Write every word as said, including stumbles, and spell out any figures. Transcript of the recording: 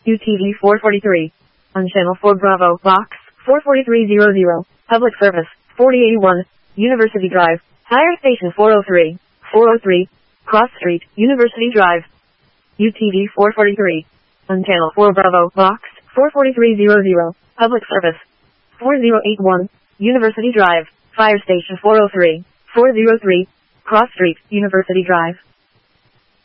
U T V four forty-three. On Channel four Bravo, Box four forty-three hundred. Public Service, forty eighty-one, University Drive. Fire Station four oh three, four oh three, Cross Street, University Drive. U T V four forty-three. On Channel four Bravo, Box four forty-three hundred. Public Service, forty eighty-one, University Drive. Fire Station four oh three, four oh three, Cross Street, University Drive.